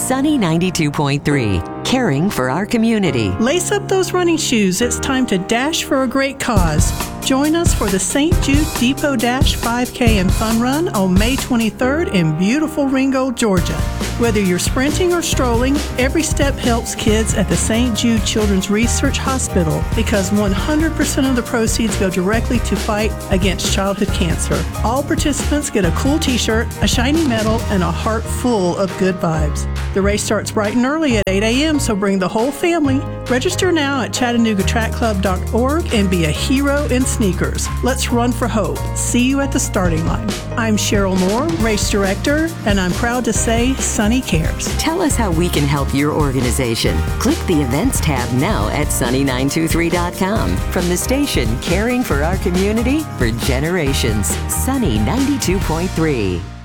Sunny 92.3, caring for our community. Lace up those running shoes. It's time to dash for a great cause. Join us for the St. Jude Depot Dash 5K and Fun Run on May 23rd in beautiful Ringgold, Georgia. Whether you're sprinting or strolling, every step helps kids at the St. Jude Children's Research Hospital because 100% of the proceeds go directly to fight against childhood cancer. All participants get a cool t-shirt, a shiny medal, and a heart full of good vibes. The race starts bright and early at 8 a.m., so bring the whole family. Register now at ChattanoogaTrackClub.org and be a hero in sneakers. Let's run for hope. See you at the starting line. I'm Cheryl Moore, race director, and I'm proud to say Sunny cares. Tell us how we can help your organization. Click the events tab now at sunny923.com. From the station caring for our community for generations. Sunny 92.3.